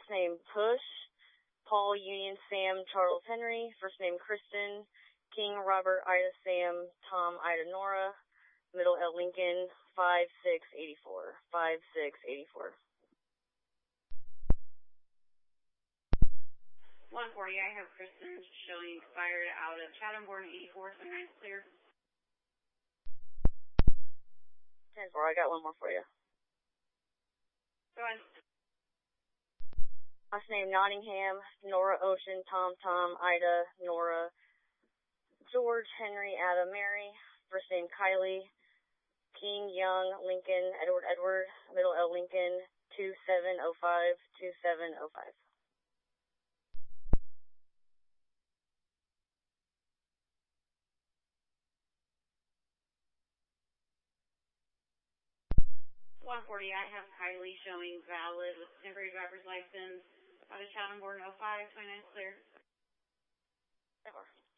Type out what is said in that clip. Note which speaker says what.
Speaker 1: Last name Push, Paul Union Sam Charles Henry, first name Kristen, King Robert Ida Sam Tom Ida Nora, middle L Lincoln, 5684. 5684.
Speaker 2: 140, I have Kristen showing expired out of Chatham, born 84, sunrise clear.
Speaker 1: 10-4, I got one more for you.
Speaker 2: Go on.
Speaker 1: Last name Nottingham, Nora Ocean, Tom Tom, Ida, Nora, George Henry, Ada Mary, first name Kylie, King Young, Lincoln, Edward Edward, middle L Lincoln, 2705, 2705.
Speaker 2: 140, I have Kylie showing valid with temporary driver's license out of Chatham, born 05, 29 clear.
Speaker 1: 10-4.